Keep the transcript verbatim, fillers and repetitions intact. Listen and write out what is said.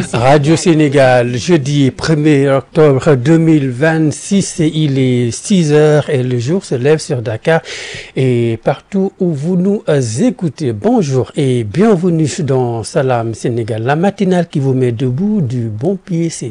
Radio Sénégal, jeudi premier octobre deux mille vingt-six, il est six heures et le jour se lève sur Dakar et partout où vous nous écoutez. Bonjour et bienvenue dans Salam Sénégal, la matinale qui vous met debout du bon pied.